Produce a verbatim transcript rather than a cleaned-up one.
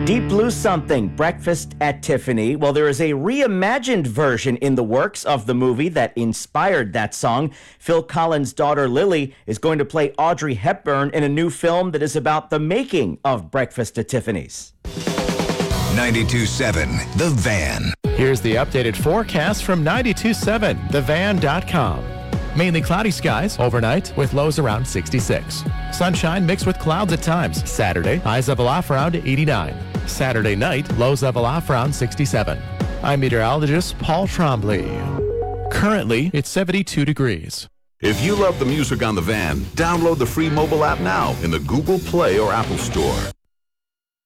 Deep Blue Something, Breakfast at Tiffany. Well, there is a reimagined version in the works of the movie that inspired that song. Phil Collins' daughter Lily is going to play Audrey Hepburn in a new film that is about the making of Breakfast at Tiffany's. ninety-two point seven The Van. Here's the updated forecast from ninety-two point seven the van dot com. Mainly cloudy skies overnight with lows around sixty-six. Sunshine mixed with clouds at times. Saturday, highs level off around eighty-nine. Saturday night, lows level off around sixty-seven. I'm meteorologist Paul Trombley. Currently, it's seventy-two degrees. If you love the music on The Van, download the free mobile app now in the Google Play or Apple Store.